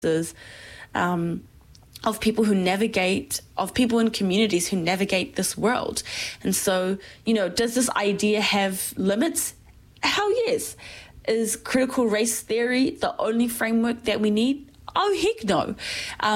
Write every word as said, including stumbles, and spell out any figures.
um, of people who navigate, of people in communities who navigate this world. And so, you know, does this idea have limits? Hell yes. Is critical race theory the only framework that we need? Oh, heck no. Um,